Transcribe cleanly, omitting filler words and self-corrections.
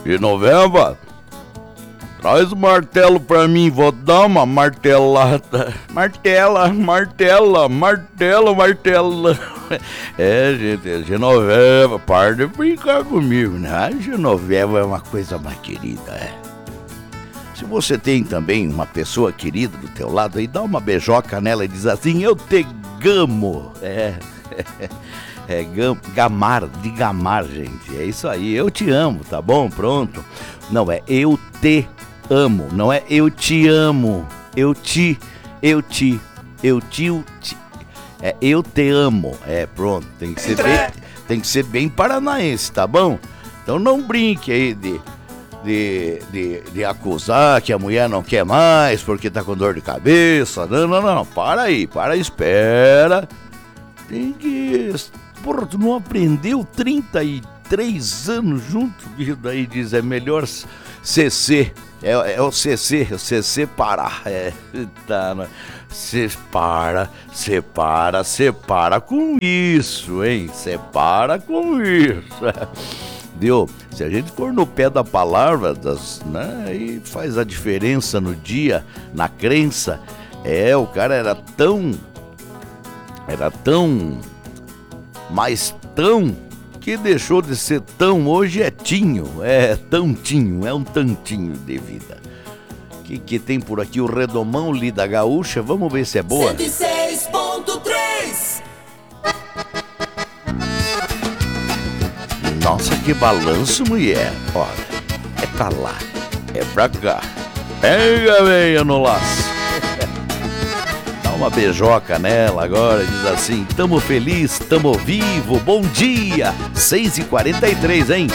Genoveva, traz o martelo pra mim, vou dar uma martelada. Martela. Gente, Genoveva, para de brincar comigo, né? A Genoveva é uma coisa mais querida, Se você tem também uma pessoa querida do teu lado, aí dá uma beijoca nela e diz assim, eu te gamo. De gamar, gente. É isso aí, eu te amo, tá bom? Pronto. Não é eu te amo, não é eu te amo. Eu te. É eu te amo. Pronto, tem que ser bem paranaense, tá bom? Então não brinque aí de acusar que a mulher não quer mais porque tá com dor de cabeça. Não. Para aí, espera. Tem que... Porra, tu não aprendeu 33 anos junto? E daí diz, é melhor CC. É o CC parar. Separa com isso, hein? Separa com isso. Deu? Se a gente for no pé da palavra, aí faz a diferença no dia, na crença. O cara era tão, mas tão, que deixou de ser tão, hoje é tinho, tantinho, é um tantinho de vida. Que tem por aqui o Redomão Lida Gaúcha, vamos ver se é boa. 106.3. Nossa, que balanço, mulher. Olha, é pra lá, é pra cá. Pega, veia no laço. Dá uma beijoca nela agora, diz assim, tamo feliz, tamo vivo, bom dia. 6h43, hein?